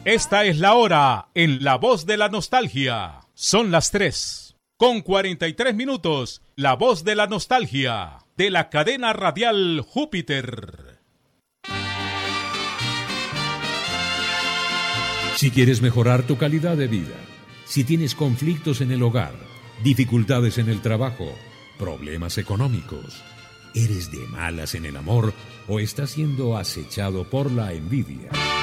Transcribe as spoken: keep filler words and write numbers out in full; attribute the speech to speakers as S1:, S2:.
S1: Esta es la hora en La Voz de la Nostalgia. Son las tres con cuarenta y tres minutos. La Voz de la Nostalgia de la cadena radial Júpiter.
S2: Si quieres mejorar tu calidad de vida, si tienes conflictos en el hogar, dificultades en el trabajo, problemas económicos, eres de malas en el amor o estás siendo acechado por la envidia.